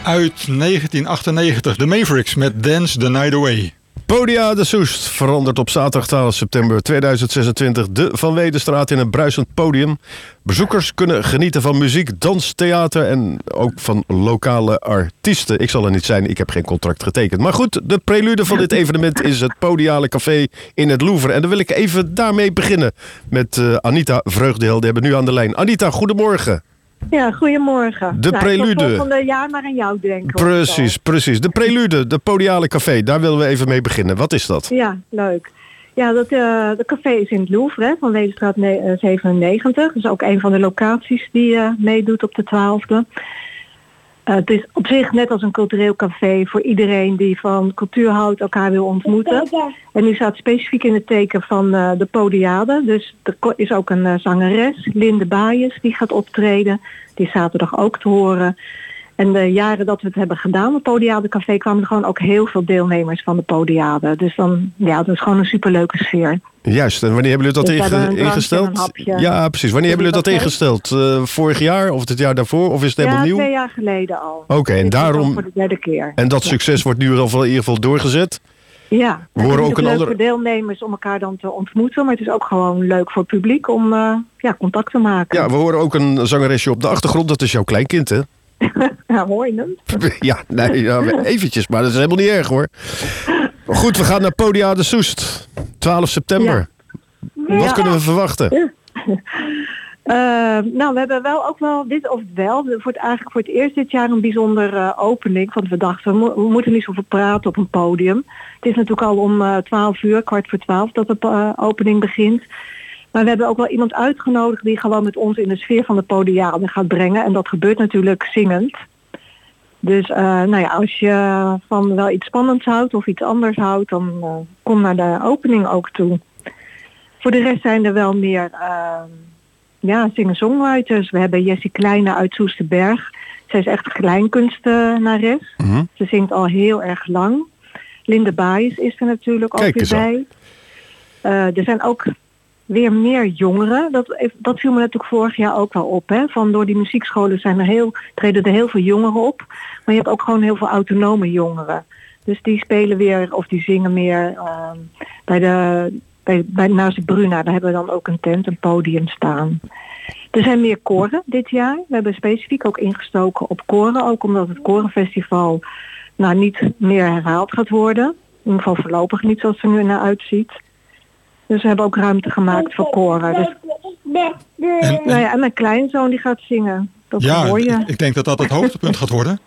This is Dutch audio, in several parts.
uit 1998. De Mavericks met Dance the Night Away. Podia de Soest verandert op zaterdag 12 september 2026 de Van Wedenstraat in een bruisend podium. Bezoekers kunnen genieten van muziek, dans, theater en ook van lokale artiesten. Ik zal er niet zijn, ik heb geen contract getekend. Maar goed, de prelude van dit evenement is het Podiale Café in het Louvre. En dan wil ik even daarmee beginnen met Anita Vreugdehel. Die hebben we nu aan de lijn. Anita, goedemorgen. Ja, goedemorgen. De prelude. Ik zal volgende jaar maar aan jou denken. Precies. De prelude, de Podiale Café, daar willen we even mee beginnen. Wat is dat? Ja, leuk. Ja, de café is in het Louvre, hè, van Wedenstraat 97. Dat is ook een van de locaties die meedoet op de 12e. Het is op zich net als een cultureel café voor iedereen die van cultuur houdt, elkaar wil ontmoeten. En die staat specifiek in het teken van de Podiade. Dus er is ook een zangeres, Linde Baaiers, die gaat optreden. Die is zaterdag ook te horen. En de jaren dat we het hebben gedaan, het Podiade Café, kwamen er gewoon ook heel veel deelnemers van de Podiade. Dus dan, ja, dat is gewoon een superleuke sfeer. Juist, en wanneer hebben jullie dat ingesteld? Ja, precies. Wanneer hebben jullie dat ingesteld? Vorig jaar of het jaar daarvoor? Of is het helemaal nieuw? 2 jaar geleden al. Oké, en daarom. Voor de 3e keer. En dat succes wordt nu in ieder geval doorgezet? Ja, we horen ook een leuk voor deelnemers om elkaar dan te ontmoeten. Maar het is ook gewoon leuk voor het publiek om contact te maken. Ja, we horen ook een zangeresje op de achtergrond. Dat is jouw kleinkind, hè? Ja, hoor je hem? Ja, nee, eventjes, maar dat is helemaal niet erg, hoor. Goed, we gaan naar Podia de Soest. 12 september. Ja. Wat kunnen we verwachten? Nou, we hebben eigenlijk voor het eerst dit jaar een bijzondere opening. Want we dachten, we moeten niet zoveel praten op een podium. Het is natuurlijk al om 12 uur, 11:15, dat de opening begint. Maar we hebben ook wel iemand uitgenodigd die gewoon met ons in de sfeer van de Podiade gaat brengen. En dat gebeurt natuurlijk zingend. Dus als je van wel iets spannends houdt of iets anders houdt, dan kom naar de opening ook toe. Voor de rest zijn er wel meer singer-songwriters. We hebben Jessie Kleine uit Soesterberg. Zij is echt een kleinkunstenares. Mm-hmm. Ze zingt al heel erg lang. Linde Baaiers is er natuurlijk ook weer bij. Er zijn ook weer meer jongeren. Dat viel me natuurlijk vorig jaar ook wel op. Hè? Van door die muziekscholen treden er heel veel jongeren op. Maar je hebt ook gewoon heel veel autonome jongeren. Dus die spelen weer of die zingen meer bij naast de Bruna. Daar hebben we dan ook een tent, een podium staan. Er zijn meer koren dit jaar. We hebben specifiek ook ingestoken op koren. Ook omdat het korenfestival niet meer herhaald gaat worden. In ieder geval voorlopig niet zoals het er nu naar uitziet. Dus we hebben ook ruimte gemaakt voor koren. Dus... En mijn kleinzoon die gaat zingen. Dat hoor je. Ik denk dat dat het hoogtepunt gaat worden.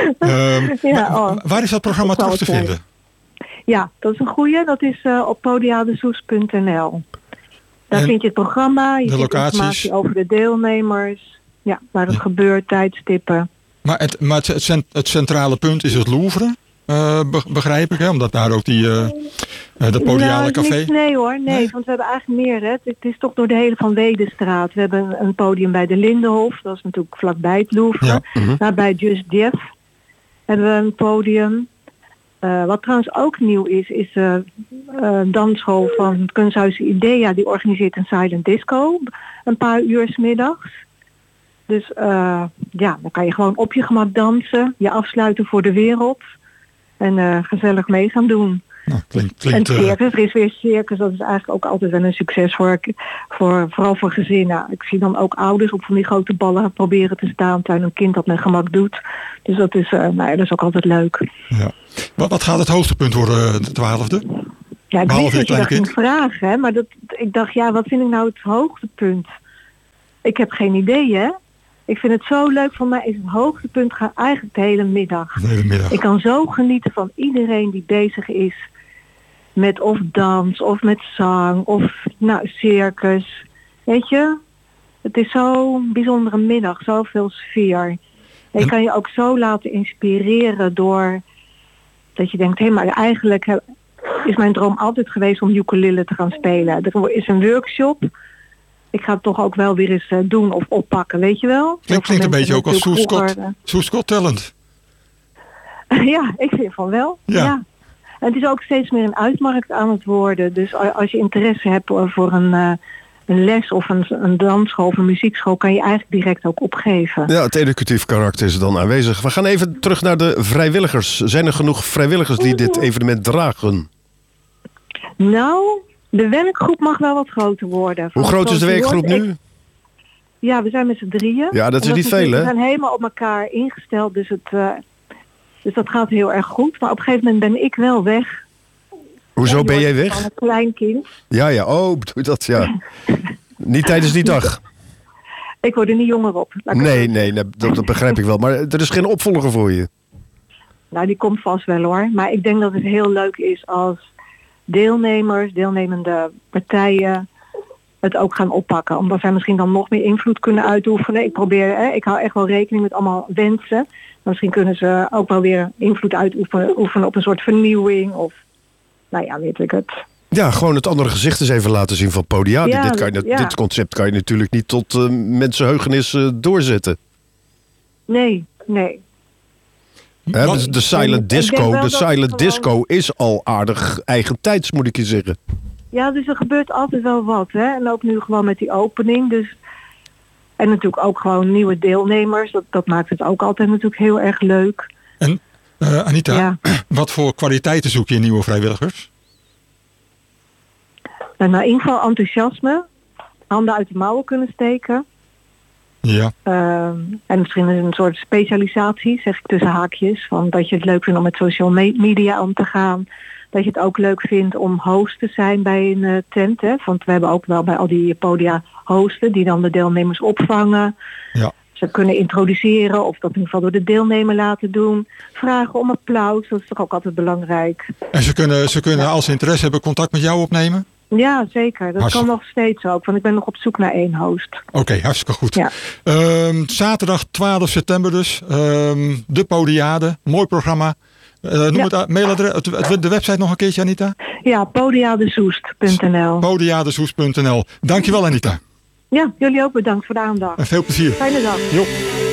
Waar is dat programma terug te vinden? Ja, dat is een goeie. Dat is op podiadesoes.nl. Daar vind je het programma. Je ziet informatie over de deelnemers. Ja, waar het gebeurt, tijdstippen. Maar het centrale punt is het Louvre. Begrijp ik, hè? Omdat daar ook dat Podiale Café... Nee, want we hebben eigenlijk meer. Hè? Het is toch door de hele Van Wedenstraat. We hebben een podium bij de Lindenhof. Dat is natuurlijk vlakbij het Louvre. Ja. Mm-hmm. Daar bij Just Jeff hebben we een podium. Wat trouwens ook nieuw is de dansschool van het kunsthuis Idea. Die organiseert een silent disco. Een paar uur 's middags. Dus dan kan je gewoon op je gemak dansen. Je afsluiten voor de wereld. En gezellig mee gaan doen. Nou, klinkt, en circus, er is weer circus. Dat is eigenlijk ook altijd wel een succes vooral voor gezinnen. Ik zie dan ook ouders op van die grote ballen proberen te staan terwijl een kind dat met gemak doet. Dus dat is, dat is ook altijd leuk. Ja. Wat gaat het hoogtepunt worden de 12e? Ja, ik wist dat je dat ging vragen. Hè, maar ik dacht, wat vind ik nou het hoogtepunt? Ik heb geen idee, hè. Ik vind het zo leuk. Voor mij is het hoogtepunt eigenlijk de hele middag. Ik kan zo genieten van iedereen die bezig is met of dans of met zang of circus. Weet je, het is zo'n bijzondere middag, zoveel sfeer. En je kan je ook zo laten inspireren door dat je denkt, maar eigenlijk is mijn droom altijd geweest om ukulele te gaan spelen. Er is een workshop. Ik ga het toch ook wel weer eens doen of oppakken, weet je wel? Klinkt een beetje ook als Soes Got Talent. Ja, ik vind van wel. Ja. En het is ook steeds meer een uitmarkt aan het worden. Dus als je interesse hebt voor een les of een dansschool of een muziekschool kan je eigenlijk direct ook opgeven. Ja, het educatief karakter is dan aanwezig. We gaan even terug naar de vrijwilligers. Zijn er genoeg vrijwilligers die dit evenement dragen? Nou, de werkgroep mag wel wat groter worden. Hoe groot is de werkgroep nu? Ja, we zijn met z'n 3. Ja, dat is niet veel, hè? We zijn helemaal op elkaar ingesteld, dus dat gaat heel erg goed. Maar op een gegeven moment ben ik wel weg. Hoezo ben jij weg? Van een klein kind. Ja, oh, bedoel je dat, ja. Niet tijdens die dag? Ik word er niet jonger op. Nee, dat begrijp ik wel. Maar er is geen opvolger voor je? Nou, die komt vast wel hoor. Maar ik denk dat het heel leuk is als deelnemende partijen het ook gaan oppakken. Omdat zij misschien dan nog meer invloed kunnen uitoefenen. Ik hou echt wel rekening met allemaal wensen. Maar misschien kunnen ze ook wel weer invloed uitoefenen op een soort vernieuwing. Of, nou ja, weet ik het. Ja, gewoon het andere gezicht eens even laten zien van Podiade. Ja, dit concept kan je natuurlijk niet tot mensenheugenis doorzetten. Nee. De silent disco is al aardig eigentijds, moet ik je zeggen. Ja, dus er gebeurt altijd wel wat. Hè? En ook nu gewoon met die opening. Dus. En natuurlijk ook gewoon nieuwe deelnemers. Dat maakt het ook altijd natuurlijk heel erg leuk. En Anita, wat voor kwaliteiten zoek je in nieuwe vrijwilligers? Nou, in ieder geval enthousiasme. Handen uit de mouwen kunnen steken. Ja. En misschien een soort specialisatie, zeg ik tussen haakjes. Van dat je het leuk vindt om met social media om te gaan. Dat je het ook leuk vindt om host te zijn bij een tent. Hè? Want we hebben ook wel bij al die podia hosten die dan de deelnemers opvangen. Ja. Ze kunnen introduceren of dat in ieder geval door de deelnemer laten doen. Vragen om applaus, dat is toch ook altijd belangrijk. En ze kunnen als ze interesse hebben contact met jou opnemen? Ja, zeker. Dat kan nog steeds ook, want ik ben nog op zoek naar 1 host. Oké, hartstikke goed. Ja. Zaterdag 12 september dus. De Podiade, mooi programma. Noem het mailadres, de website nog een keertje, Anita? Ja, podiadesoest.nl. Podiadesoest.nl. Dankjewel, Anita. Ja, jullie ook bedankt voor de aandacht. En veel plezier. Fijne dag. Jo.